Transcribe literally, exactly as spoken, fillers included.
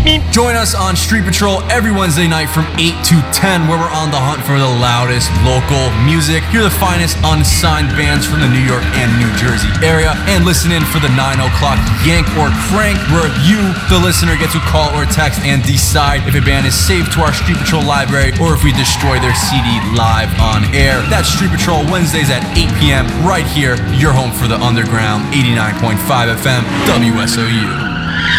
Join us on Street Patrol every Wednesday night from eight to ten, where we're on the hunt for the loudest local music. Hear the finest unsigned bands from the New York and New Jersey area, and listen in for the nine o'clock Yank or Crank, where you, the listener, get to call or text and decide if a band is saved to our Street Patrol library or if we destroy their C D live on air. That's Street Patrol Wednesdays at eight p.m. right here, your home for the underground, eighty-nine point five F M, W S O U.